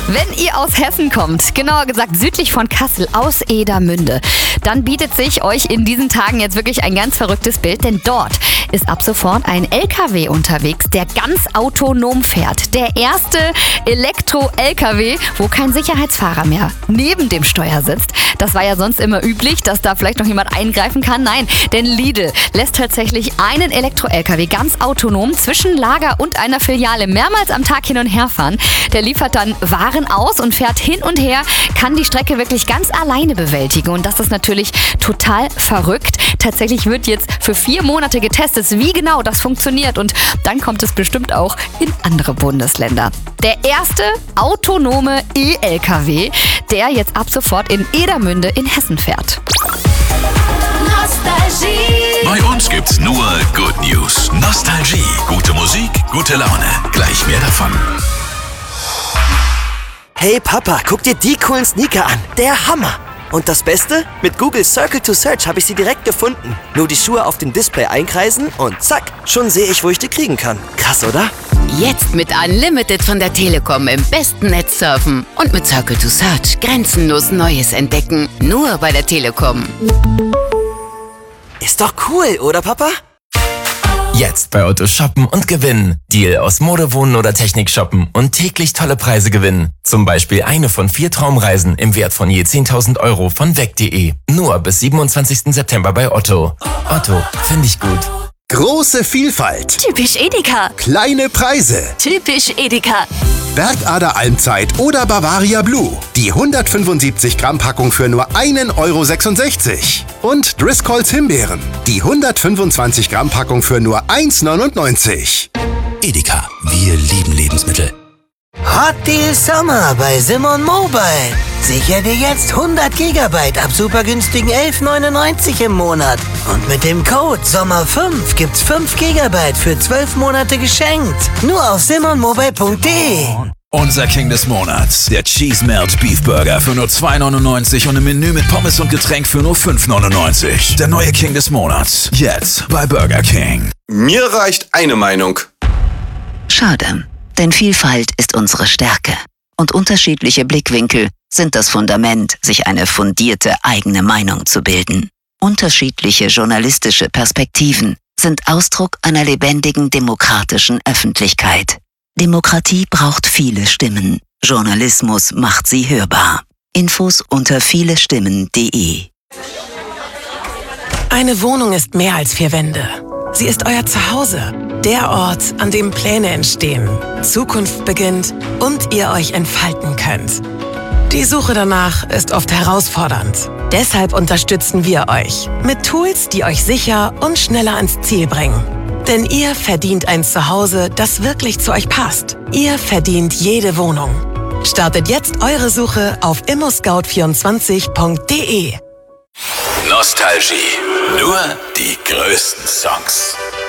Wenn ihr aus Hessen kommt, genauer gesagt südlich von Kassel, aus Edermünde, dann bietet sich euch in diesen Tagen jetzt wirklich ein ganz verrücktes Bild, denn dort ist ab sofort ein LKW unterwegs, der ganz autonom fährt. Der erste Elektro-LKW, wo kein Sicherheitsfahrer mehr neben dem Steuer sitzt. Das war ja sonst immer üblich, dass da vielleicht noch jemand eingreifen kann. Nein, denn Lidl lässt tatsächlich einen Elektro-LKW ganz autonom zwischen Lager und einer Filiale mehrmals am Tag hin und her fahren. Der liefert dann Waren aus und fährt hin und her, kann die Strecke wirklich ganz alleine bewältigen. Und das ist natürlich total verrückt. Tatsächlich wird jetzt für 4 Monate getestet, wie genau das funktioniert. Und dann kommt es bestimmt auch in andere Bundesländer. Der erste autonome E-LKW, der jetzt ab sofort in Edermünde in Hessen fährt. Nostalgie. Bei uns gibt's nur Good News. Nostalgie. Gute Musik, gute Laune. Gleich mehr davon. Hey Papa, guck dir die coolen Sneaker an. Der Hammer! Und das Beste? Mit Google Circle to Search habe ich sie direkt gefunden. Nur die Schuhe auf dem Display einkreisen und zack, schon sehe ich, wo ich die kriegen kann. Krass, oder? Jetzt mit Unlimited von der Telekom im besten Netz surfen und mit Circle to Search grenzenlos Neues entdecken. Nur bei der Telekom. Ist doch cool, oder Papa? Jetzt bei Otto shoppen und gewinnen. Deal aus Mode, Wohnen oder Technik shoppen und täglich tolle Preise gewinnen. Zum Beispiel eine von 4 Traumreisen im Wert von je 10.000 Euro von weg.de. Nur bis 27. September bei Otto. Otto, finde ich gut. Große Vielfalt. Typisch Edeka. Kleine Preise. Typisch Edeka. Bergader Almzeit oder Bavaria Blue. Die 175 Gramm Packung für nur 1,66 €. Und Driscolls Himbeeren. Die 125 Gramm Packung für nur 1,99 €. Edeka. Wir lieben Lebensmittel. Hot Deal Summer bei Simon Mobile. Sicher dir jetzt 100 GB ab super günstigen 11,99 € im Monat. Und mit dem Code SOMMER5 gibt's 5 GB für 12 Monate geschenkt. Nur auf simonmobile.de. Unser King des Monats. Der Cheese Melt Beef Burger für nur 2,99 € und im Menü mit Pommes und Getränk für nur 5,99 €. Der neue King des Monats. Jetzt bei Burger King. Mir reicht eine Meinung. Schade, denn Vielfalt ist unsere Stärke. Und unterschiedliche Blickwinkel sind das Fundament, sich eine fundierte eigene Meinung zu bilden. Unterschiedliche journalistische Perspektiven sind Ausdruck einer lebendigen demokratischen Öffentlichkeit. Demokratie braucht viele Stimmen. Journalismus macht sie hörbar. Infos unter vielestimmen.de. Eine Wohnung ist mehr als 4 Wände. Sie ist euer Zuhause. Der Ort, an dem Pläne entstehen, Zukunft beginnt und ihr euch entfalten könnt. Die Suche danach ist oft herausfordernd. Deshalb unterstützen wir euch mit Tools, die euch sicher und schneller ans Ziel bringen. Denn ihr verdient ein Zuhause, das wirklich zu euch passt. Ihr verdient jede Wohnung. Startet jetzt eure Suche auf immoscout24.de. Nostalgie. Nur die größten Songs.